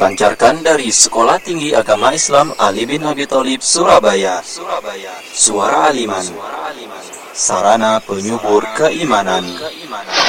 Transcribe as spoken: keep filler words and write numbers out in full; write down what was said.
Dipancarkan dari Sekolah Tinggi Agama Islam Ali bin Abi Thalib Surabaya. Suara Aliman, sarana penyubur keimanan.